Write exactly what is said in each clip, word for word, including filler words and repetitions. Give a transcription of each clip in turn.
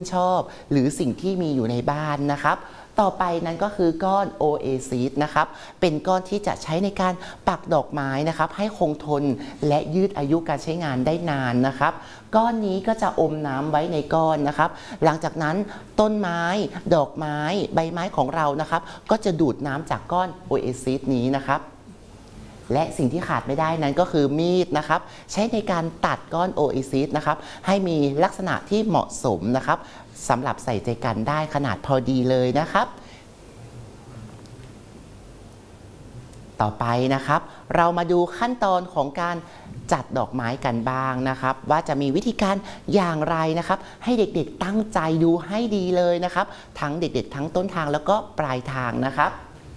ชอบหรือสิ่งที่มีอยู่ในบ้านนะครับต่อไปนั้นก็คือก้อน โอ เอ ซีด นะครับเป็นก้อนที่จะใช้ในการปักดอกไม้นะครับให้คงทนและยืดอายุการใช้งานได้นานนะครับก้อนนี้ก็จะอมน้ำไว้ในก้อนนะครับหลังจากนั้นต้นไม้ดอกไม้ใบไม้ของเรานะครับก็จะดูดน้ำจากก้อน โอ เอ ซีด นี้นะครับและสิ่งที่ขาดไม่ได้นั้นก็คือมีดนะครับใช้ในการตัดก้อน โอ เอ ซีด นะครับให้มีลักษณะที่เหมาะสมนะครับสำหรับใส่ใจกันได้ขนาดพอดีเลยนะครับต่อไปนะครับเรามาดูขั้นตอนของการจัดดอกไม้กันบ้างนะครับว่าจะมีวิธีการอย่างไรนะครับให้เด็กๆตั้งใจดูให้ดีเลยนะครับทั้งเด็กๆทั้งต้นทางแล้วก็ปลายทางนะครับ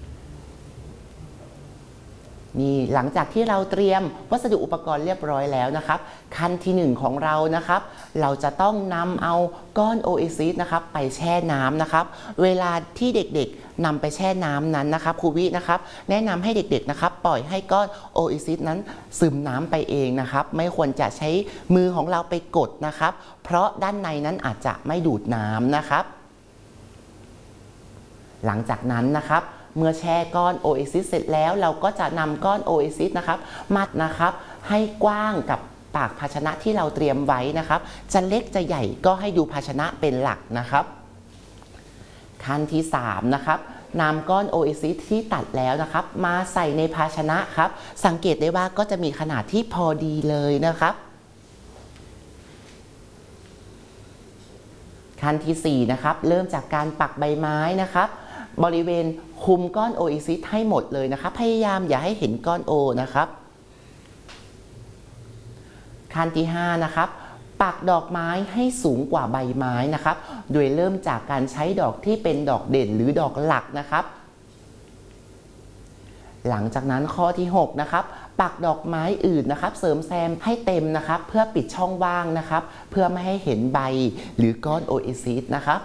นี่หลังจากที่เราเตรียมวัสดุอุปกรณ์เรียบร้อยแล้วนะครับขั้นที่หนึ่งของเรานะครับเราจะต้องนำเอาก้อน โอ เอ ซีด นะครับไปแช่น้ำนะครับเวลาที่เด็กๆนำไปแช่น้ำนั้นนะครับครูวินะครับแนะนำให้เด็กๆนะครับปล่อยให้ก้อน โอ เอ ซีด นั้นซึมน้ำไปเองนะครับไม่ควรจะใช้มือของเราไปกดนะครับเพราะด้านในนั้นอาจจะไม่ดูดน้ำนะครับหลังจากนั้นนะครับเมื่อแช่ก้อน โอ เอ ซีด เสร็จแล้วเราก็จะนำก้อน โอ เอ ซีด นะครับมัดนะครับให้กว้างกับปากภาชนะที่เราเตรียมไว้นะครับจะเล็กจะใหญ่ก็ให้ดูภาชนะเป็นหลักนะครับขั้นที่สามนะครับนำก้อน โอ เอ ซีด ที่ตัดแล้วนะครับมาใส่ในภาชนะครับสังเกตได้ว่าก็จะมีขนาดที่พอดีเลยนะครับขั้นที่สี่นะครับเริ่มจากการปักใบไม้นะครับบริเวณคุมก้อน โอ เอ ซีด ให้หมดเลยนะครับพยายามอย่าให้เห็นก้อน O นะครับขั้นที่ห้านะครับปักดอกไม้ให้สูงกว่าใบไม้นะครับโดยเริ่มจากการใช้ดอกที่เป็นดอกเด่นหรือดอกหลักนะครับหลังจากนั้นข้อที่หกนะครับปักดอกไม้อื่นนะครับเสริมแซมให้เต็มนะครับเพื่อปิดช่องว่างนะครับเพื่อไม่ให้เห็นใบหรือก้อน โอ เอ ซีด นะครับ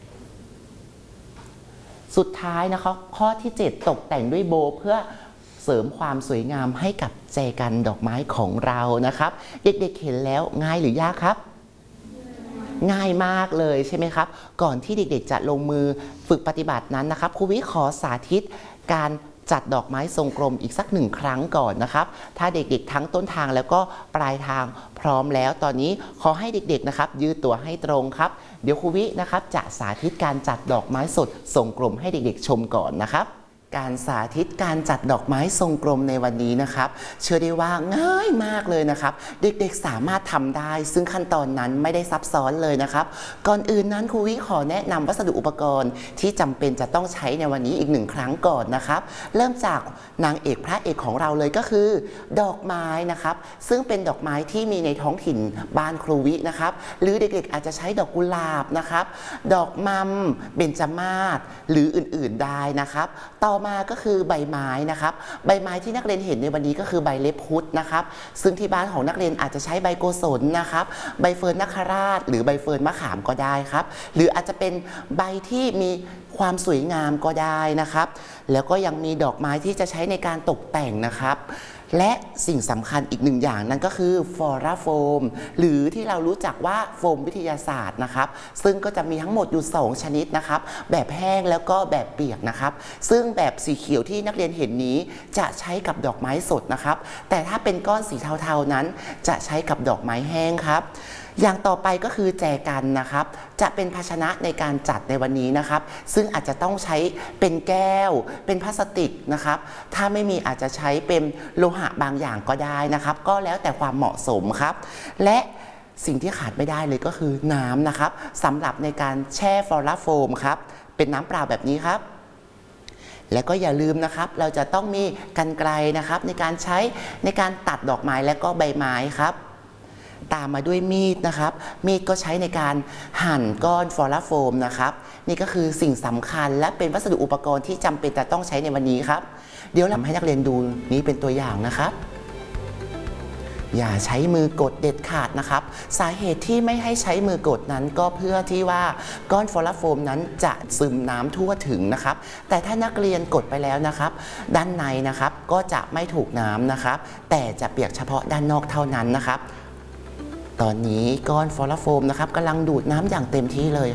สุดท้ายนะครับข้อที่เจ็ดตกแต่งด้วยโบเพื่อเสริมความสวยงามให้กับแจกันดอกไม้ของเรานะครับเด็กๆเห็นแล้วง่ายหรือยากครับง่ายมากเลยใช่ไหมครับก่อนที่เด็กๆจะลงมือฝึกปฏิบัตินั้นนะครับครูวิขอสาธิตการจัดดอกไม้ทรงกลมอีกสักหนึ่งครั้งก่อนนะครับถ้าเด็กๆทั้งต้นทางแล้วก็ปลายทางพร้อมแล้วตอนนี้ขอให้เด็กๆนะครับยืดตัวให้ตรงครับเดี๋ยวครูวินะครับจะสาธิตการจัดดอกไม้สดทรงกลมให้เด็กๆชมก่อนนะครับการสาธิตการจัดดอกไม้ทรงกลมในวันนี้นะครับเชื่อได้ว่าง่ายมากเลยนะครับเด็กๆสามารถทำได้ซึ่งขั้นตอนนั้นไม่ได้ซับซ้อนเลยนะครับก่อนอื่นนั้นครูวิขอแนะนำวัสดุอุปกรณ์ที่จำเป็นจะต้องใช้ในวันนี้อีกหนึ่งครั้งก่อนนะครับเริ่มจากนางเอกพระเอกของเราเลยก็คือดอกไม้นะครับซึ่งเป็นดอกไม้ที่มีในท้องถิ่นบ้านครูวินะครับหรือเด็กๆอาจจะใช้ดอกกุหลาบนะครับดอกมัมเบญจมาศหรืออื่นๆได้นะครับต่อมาก็คือใบไม้นะครับใบไม้ที่นักเรียนเห็นในวันนี้ก็คือใบเล็บพุดนะครับซึ่งที่บ้านของนักเรียนอาจจะใช้ใบโกศลนะครับใบเฟิร์นนคราชหรือใบเฟิร์นมะขามก็ได้ครับหรืออาจจะเป็นใบที่มีความสวยงามก็ได้นะครับแล้วก็ยังมีดอกไม้ที่จะใช้ในการตกแต่งนะครับและสิ่งสำคัญอีกหนึ่งอย่างนั่นก็คือฟลอราโฟมหรือที่เรารู้จักว่าโฟมวิทยาศาสตร์นะครับซึ่งก็จะมีทั้งหมดอยู่สองชนิดนะครับแบบแห้งแล้วก็แบบเปียกนะครับซึ่งแบบสีเขียวที่นักเรียนเห็นนี้จะใช้กับดอกไม้สดนะครับแต่ถ้าเป็นก้อนสีเทาๆนั้นจะใช้กับดอกไม้แห้งครับอย่างต่อไปก็คือแจกันนะครับจะเป็นภาชนะในการจัดในวันนี้นะครับซึ่งอาจจะต้องใช้เป็นแก้วเป็นพลาสติกนะครับถ้าไม่มีอาจจะใช้เป็นโลหะบางอย่างก็ได้นะครับก็แล้วแต่ความเหมาะสมครับและสิ่งที่ขาดไม่ได้เลยก็คือน้ำนะครับสำหรับในการแช่ฟลอราโฟมครับเป็นน้ำเปล่าแบบนี้ครับและก็อย่าลืมนะครับเราจะต้องมีกรรไกรนะครับในการใช้ในการตัดดอกไม้และก็ใบไม้ครับตามมาด้วยมีดนะครับมีดก็ใช้ในการหั่นก้อนฟลอราโฟมนะครับนี่ก็คือสิ่งสำคัญและเป็นวัสดุอุปกรณ์ที่จำเป็นจะต้องใช้ในวันนี้ครับเดี๋ยวเราให้นักเรียนดูนี้เป็นตัวอย่างนะครับอย่าใช้มือกดเด็ดขาดนะครับสาเหตุที่ไม่ให้ใช้มือกดนั้นก็เพื่อที่ว่าก้อนฟลอราโฟมนั้นจะซึมน้ำทั่วถึงนะครับแต่ถ้านักเรียนกดไปแล้วนะครับด้านในนะครับก็จะไม่ถูกน้ำนะครับแต่จะเปียกเฉพาะด้านนอกเท่านั้นนะครับตอนนี้ก้อนฟลอราโฟมนะครับกำลังดูดน้ำอย่างเต็มที่เลย